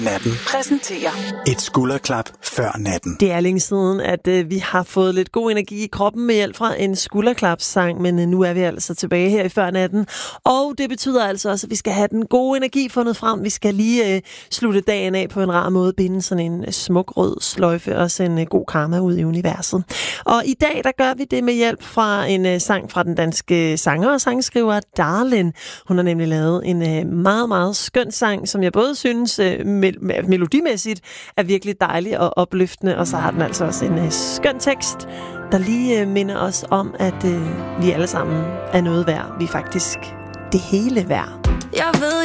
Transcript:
Natten præsenterer et skulderklap før natten. Det er længe siden, at vi har fået lidt god energi i kroppen med hjælp fra en skulderklapssang, men nu er vi altså tilbage her i før natten. Og det betyder altså også, at vi skal have den gode energi fundet frem. Vi skal lige slutte dagen af på en rar måde, binde sådan en smuk rød sløjfe og sende god karma ud i universet. Og i dag, der gør vi det med hjælp fra en sang fra den danske sanger og sangskriver Darlin. Hun har nemlig lavet en meget, meget skøn sang, som jeg både synes melodimæssigt er virkelig dejlig og opløftende, og så har den altså også en skøn tekst, der lige minder os om, at vi alle sammen er noget værd. Vi er faktisk det hele værd. Jeg ved